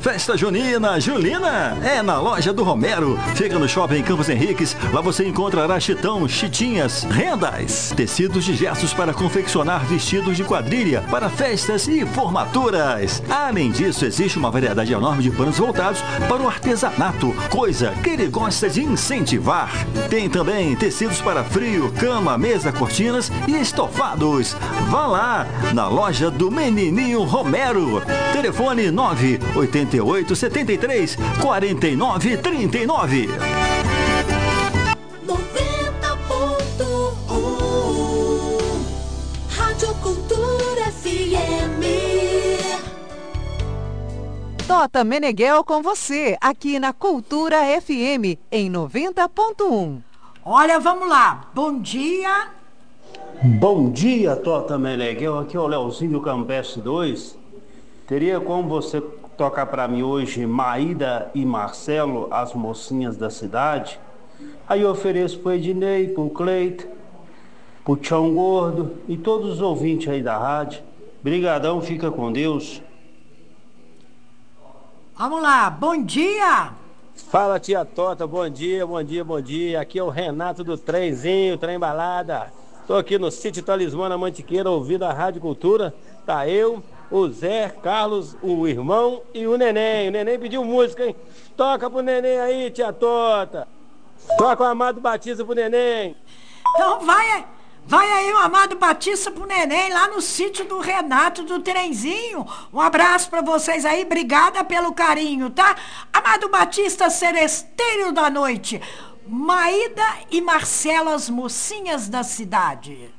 Festa junina, Julina, é na loja do Romero. Fica no Shopping Campos Henriques. Lá você encontrará chitão, chitinhas, rendas, tecidos diversos para confeccionar vestidos de quadrilha para festas e formaturas. Além disso, existe uma variedade enorme de panos voltados para o artesanato, coisa que ele gosta de incentivar. Tem também tecidos para frio, cama, mesa, cortinas e estofados. Vá lá, na loja do Menininho Romero. Telefone 988 73 49 39. 90.1 Rádio Cultura FM. Tota Meneghel com você, aqui na Cultura FM, em 90.1. Olha, vamos lá. Bom dia. Bom dia, Tota Meneghel. Aqui é o Leozinho do Campestre 2. Teria como você tocar para mim hoje Maída e Marcelo, as mocinhas da cidade? Aí eu ofereço pro Ednei, pro Cleito, pro Tião Gordo e todos os ouvintes aí da rádio. Brigadão, fica com Deus. Vamos lá. Bom dia. Fala, tia Tota, bom dia, bom dia, bom dia. Aqui é o Renato do Trenzinho, Trem Balada. Tô aqui no sítio Talismã, na Mantiqueira, ouvindo a Rádio Cultura. Tá eu, o Zé, Carlos, o irmão e o Neném. O Neném pediu música, hein? Toca pro Neném aí, tia Tota. Toca o Amado Batista pro Neném. Então vai aí o Amado Batista pro Neném, lá no sítio do Renato do Trenzinho. Um abraço pra vocês aí, obrigada pelo carinho, tá? Amado Batista, Seresteiro da Noite. Maída e Marcelo, as mocinhas da cidade.